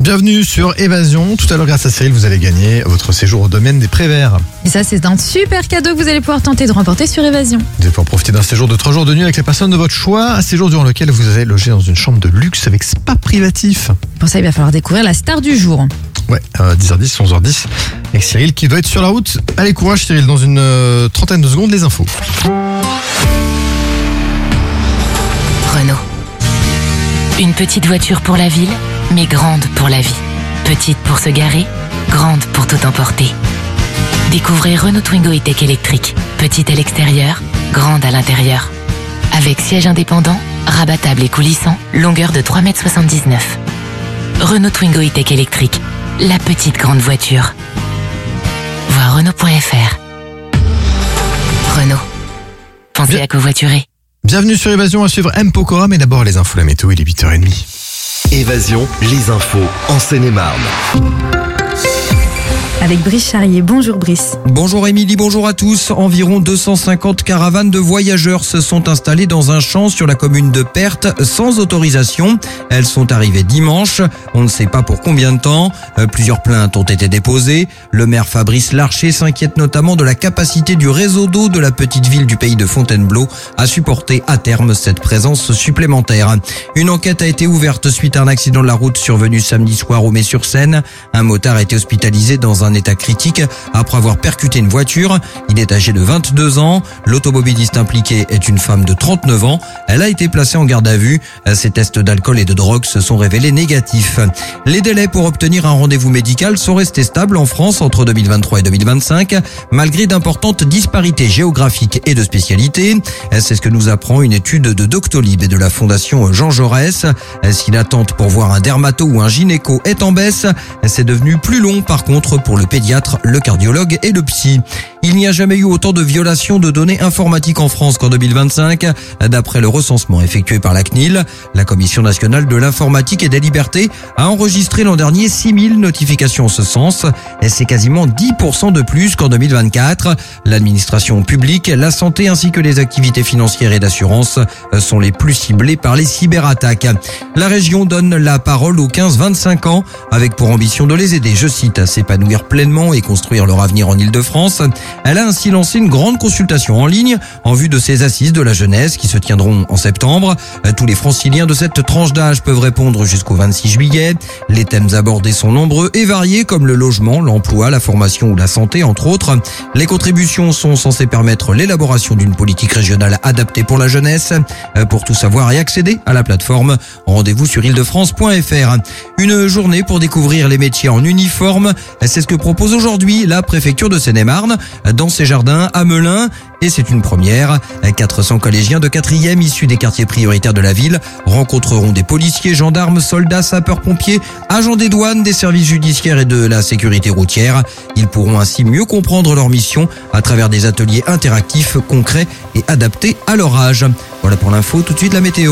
Bienvenue sur Évasion. Tout à l'heure, grâce à Cyril, vous allez gagner votre séjour au domaine des Préverts. Et ça, c'est un super cadeau que vous allez pouvoir tenter de remporter sur Évasion. Vous allez pouvoir profiter d'un séjour de 3 jours de nuit avec les personnes de votre choix. Un séjour durant lequel vous allez loger dans une chambre de luxe avec spa privatif. Pour ça, il va falloir découvrir la star du jour. Ouais, 10h10, 11h10 avec Cyril qui doit être sur la route. Allez, courage Cyril, dans une trentaine de secondes, les infos. Renault. Une petite voiture pour la ville, mais grande pour la vie. Petite pour se garer, grande pour tout emporter. Découvrez Renault Twingo E-Tech électrique. Petite à l'extérieur, grande à l'intérieur. Avec siège indépendant, rabattable et coulissant, longueur de 3,79 m. Renault Twingo E-Tech électrique. La petite grande voiture. Voir Renault.fr. Renault. Pensez à covoiturer. Bienvenue sur Évasion, à suivre M. Pokora, mais d'abord les infos, la météo, il est 8h30. Évasion, les infos en Seine-et-Marne. Avec Brice Charrier. Bonjour Brice. Bonjour Émilie, bonjour à tous. Environ 250 caravanes de voyageurs se sont installées dans un champ sur la commune de Perthes sans autorisation. Elles sont arrivées dimanche. On ne sait pas pour combien de temps. Plusieurs plaintes ont été déposées. Le maire Fabrice Larcher s'inquiète notamment de la capacité du réseau d'eau de la petite ville du pays de Fontainebleau à supporter à terme cette présence supplémentaire. Une enquête a été ouverte suite à un accident de la route survenu samedi soir au Mets-sur-Seine. Un motard a été hospitalisé dans un état critique après avoir percuté une voiture. Il est âgé de 22 ans. L'automobiliste impliqué est une femme de 39 ans. Elle a été placée en garde à vue. Ses tests d'alcool et de drogue se sont révélés négatifs. Les délais pour obtenir un rendez-vous médical sont restés stables en France entre 2023 et 2025, malgré d'importantes disparités géographiques et de spécialités. C'est ce que nous apprend une étude de Doctolib et de la Fondation Jean Jaurès. Si l'attente pour voir un dermato ou un gynéco est en baisse, c'est devenu plus long par contre pour le pédiatre, le cardiologue et le psy. Il n'y a jamais eu autant de violations de données informatiques en France qu'en 2025, d'après le recensement effectué par la CNIL. La Commission nationale de l'informatique et des libertés a enregistré l'an dernier 6000 notifications en ce sens. C'est quasiment 10% de plus qu'en 2024. L'administration publique, la santé ainsi que les activités financières et d'assurance sont les plus ciblées par les cyberattaques. La région donne la parole aux 15-25 ans avec pour ambition de les aider, je cite, à s'épanouir pleinement et construire leur avenir en Ile-de-France. Elle a ainsi lancé une grande consultation en ligne en vue de ces assises de la jeunesse qui se tiendront en septembre. Tous les franciliens de cette tranche d'âge peuvent répondre jusqu'au 26 juillet. Les thèmes abordés sont nombreux et variés comme le logement, l'emploi, la formation ou la santé entre autres. Les contributions sont censées permettre l'élaboration d'une politique régionale adaptée pour la jeunesse. Pour tout savoir et accéder à la plateforme, rendez-vous sur ile-de-france.fr. Une journée pour découvrir les métiers en uniforme. C'est ce que propose aujourd'hui la préfecture de Seine-et-Marne dans ses jardins à Melun. Et c'est une première. 400 collégiens de 4e issus des quartiers prioritaires de la ville rencontreront des policiers, gendarmes, soldats, sapeurs-pompiers, agents des douanes, des services judiciaires et de la sécurité routière. Ils pourront ainsi mieux comprendre leur mission à travers des ateliers interactifs, concrets et adaptés à leur âge. Voilà pour l'info, tout de suite la météo.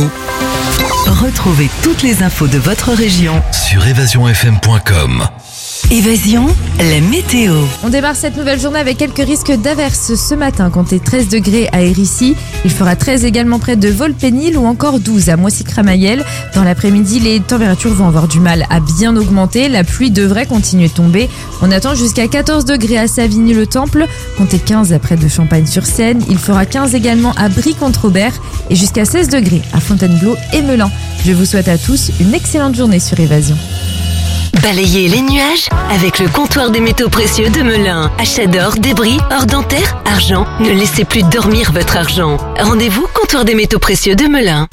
Retrouvez toutes les infos de votre région Sur évasionfm.com. Évasion, la météo. On démarre cette nouvelle journée avec quelques risques d'averses ce matin. Comptez 13 degrés à Hérissi. Il fera 13 également près de Volpénil ou encore 12 à Moissy-Cramayel. Dans l'après-midi, les températures vont avoir du mal à bien augmenter. La pluie devrait continuer de tomber. On attend jusqu'à 14 degrés à Savigny-le-Temple. Comptez 15 à près de Champagne-sur-Seine. Il fera 15 également à Brie-contre-Aubert et jusqu'à 16 degrés à Fontainebleau et Melun. Je vous souhaite à tous une excellente journée sur Évasion. Balayez les nuages avec le comptoir des métaux précieux de Melun. Achat d'or, débris, or dentaire, argent. Ne laissez plus dormir votre argent. Rendez-vous comptoir des métaux précieux de Melun.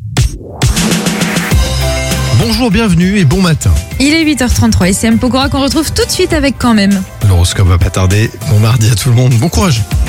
Bonjour, bienvenue et bon matin. Il est 8h33 et c'est M. Pokora qu'on retrouve tout de suite avec quand même. L'horoscope va pas tarder. Bon mardi à tout le monde, bon courage.